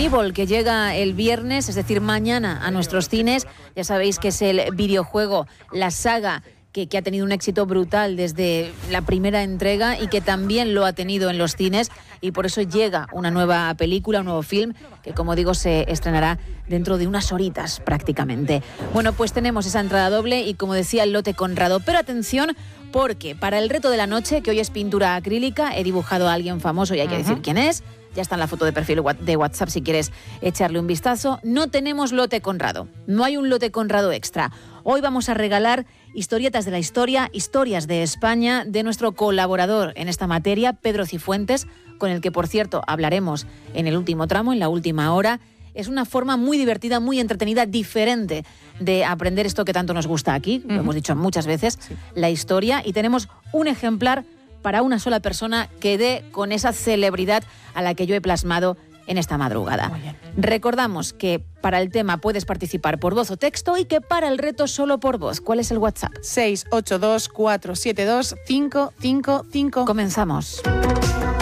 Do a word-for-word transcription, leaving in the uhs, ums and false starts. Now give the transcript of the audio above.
Evil, que llega el viernes, es decir, mañana a nuestros cines. Ya sabéis que es el videojuego, la saga que, que ha tenido un éxito brutal desde la primera entrega y que también lo ha tenido en los cines, y por eso llega una nueva película, un nuevo film, que como digo se estrenará dentro de unas horitas prácticamente. Bueno, pues tenemos esa entrada doble y, como decía, el lote Conrado. Pero atención, porque para el reto de la noche, que hoy es pintura acrílica, he dibujado a alguien famoso y hay que decir quién es. Ya está en la foto de perfil de WhatsApp si quieres echarle un vistazo. No tenemos lote Conrado, no hay un lote Conrado extra. Hoy vamos a regalar historietas de la historia, historias de España, de nuestro colaborador en esta materia, Pedro Cifuentes, con el que, por cierto, hablaremos en el último tramo, en la última hora. Es una forma muy divertida, muy entretenida, diferente de aprender esto que tanto nos gusta aquí, uh-huh. Lo hemos dicho muchas veces, sí. La historia, y tenemos un ejemplar para una sola persona que dé con esa celebridad a la que yo he plasmado en esta madrugada. Recordamos que para el tema puedes participar por voz o texto y que para el reto solo por voz. ¿Cuál es el WhatsApp? seis ocho dos, cuatro siete dos, cinco cinco cinco. Comenzamos.